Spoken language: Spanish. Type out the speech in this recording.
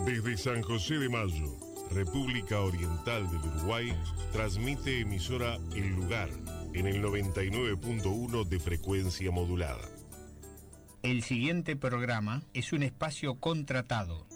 Desde San José de Mayo, República Oriental del Uruguay, transmite emisora El Lugar en el 99.1 de frecuencia modulada. El siguiente programa es un espacio contratado.